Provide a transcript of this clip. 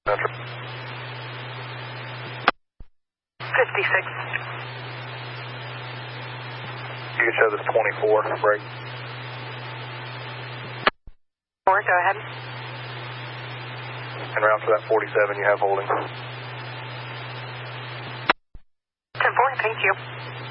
Center. 56. You can show this 24, break. 4, go ahead. And round for that 47 you have holding. 10-4, thank you.